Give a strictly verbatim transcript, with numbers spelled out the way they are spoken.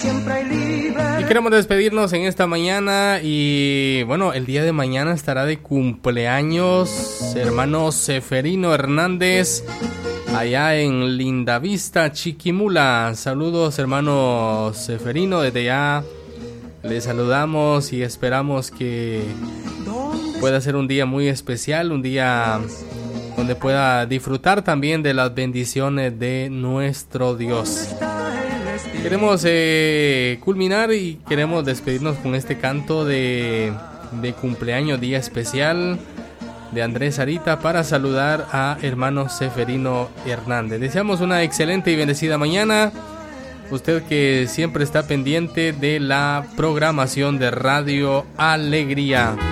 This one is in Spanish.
Y queremos despedirnos en esta mañana y bueno, el día de mañana estará de cumpleaños hermano Seferino Hernández allá en Lindavista, Chiquimula. Saludos hermano Seferino, desde allá le saludamos y esperamos que pueda ser un día muy especial, un día donde pueda disfrutar también de las bendiciones de nuestro Dios. Queremos eh, culminar y queremos despedirnos con este canto de, de cumpleaños, día especial de Andrés Sarita para saludar a hermano Seferino Hernández. Deseamos una excelente y bendecida mañana. Usted que siempre está pendiente de la programación de Radio Alegría.